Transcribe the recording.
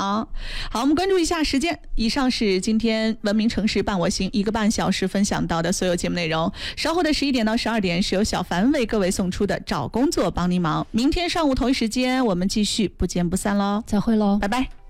好，我们关注一下时间。以上是今天文明城市伴我行1个半小时分享到的所有节目内容。稍后的11点到12点是由小凡为各位送出的找工作帮你忙。明天上午同一时间我们继续不见不散喽， 再会喽， 拜拜。